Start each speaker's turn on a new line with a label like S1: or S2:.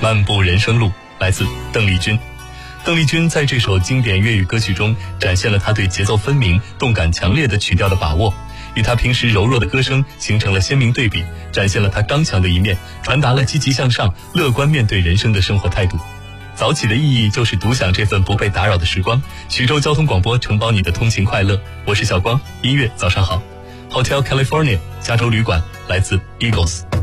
S1: 漫步人生路，来自邓丽君。邓丽君在这首经典粤语歌曲中展现了她对节奏分明、动感强烈的曲调的把握，与她平时柔弱的歌声形成了鲜明对比，展现了她刚强的一面，传达了积极向上、乐观面对人生的生活态度。早起的意义就是独享这份不被打扰的时光。徐州交通广播承包你的通勤快乐，我是小光。音乐早上好， Hotel California 加州旅馆，来自 Eagles。